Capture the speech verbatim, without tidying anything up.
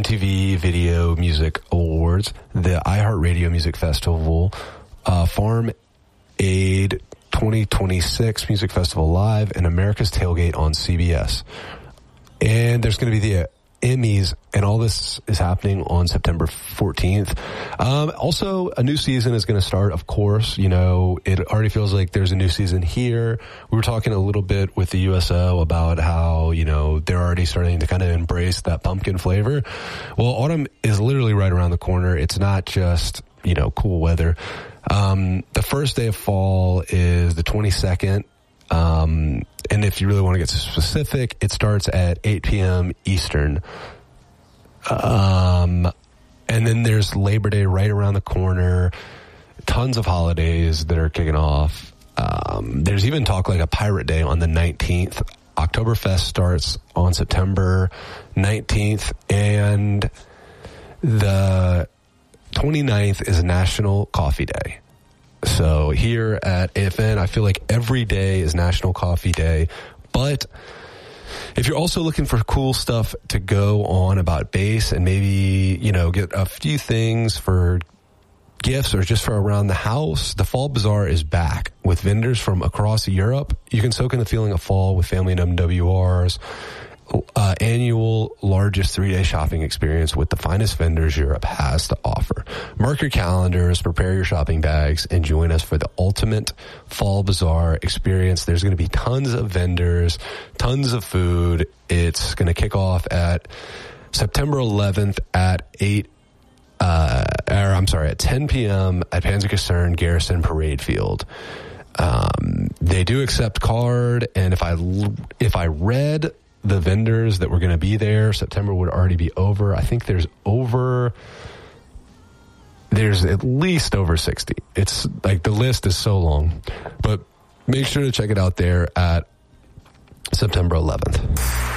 T V Video Music Awards, the iHeartRadio Music Festival, uh, Farm Aid twenty twenty-six Music Festival Live, and America's Tailgate on C B S. And there's going to be the Emmys, and all this is happening on September fourteenth. Um, also, a new season is going to start, of course. You know, it already feels like there's a new season here. We were talking a little bit with the U S O about how, you know, they're already starting to kind of embrace that pumpkin flavor. Well, autumn is literally right around the corner. It's not just, you know, cool weather. Um, the first day of fall is the twenty-second. Um, and if you really want to get specific, it starts at eight p.m. Eastern. Um, and then there's Labor Day right around the corner. Tons of holidays that are kicking off. Um, there's even talk like a Pirate Day on the nineteenth. Oktoberfest starts on September nineteenth. And the twenty-ninth is National Coffee Day. So here at A F N, I feel like every day is National Coffee Day. But if you're also looking for cool stuff to go on about bass and maybe, you know, get a few things for gifts or just for around the house, the Fall Bazaar is back with vendors from across Europe. You can soak in the feeling of fall with family and M W Rs. Uh, annual largest three-day shopping experience with the finest vendors Europe has to offer. Mark your calendars, prepare your shopping bags, and join us for the ultimate Fall Bazaar experience. There's going to be tons of vendors, tons of food. It's going to kick off at September eleventh at eight, uh, or I'm sorry, at ten p.m. at Panzerkaserne Garrison Parade Field. Um, they do accept card, and if I if I read the vendors that were going to be there, September would already be over. I think there's over, there's at least over sixty. It's like the list is so long, but make sure to check it out there at September eleventh.